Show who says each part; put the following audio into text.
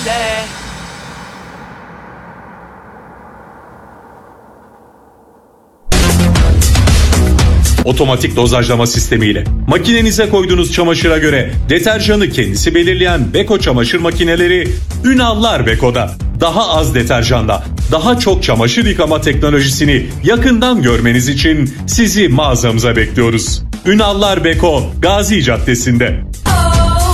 Speaker 1: bizde.
Speaker 2: Otomatik dozajlama sistemiyle makinenize koyduğunuz çamaşıra göre deterjanı kendisi belirleyen Beko çamaşır makineleri Ünallar Beko'da. Daha az deterjanla daha çok çamaşır yıkama teknolojisini yakından görmeniz için sizi mağazamıza bekliyoruz. Ünallar Beko, Gazi Caddesi'nde.